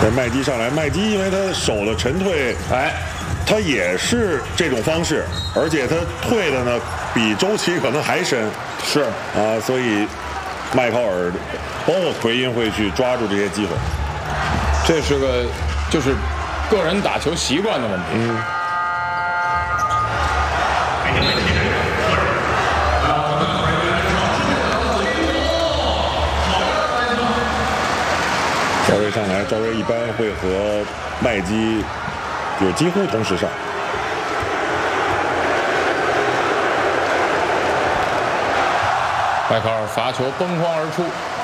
这麦基上来，麦基因为他手的沉退，他也是这种方式，而且他退的呢比周琦可能还深， 是啊，所以迈考尔包括奎因会去抓住这些机会。 这是个就是个人打球习惯的问题。 赵睿上来，赵睿一般会和麦基有几乎同时上。 迈考尔罚球崩筐而出。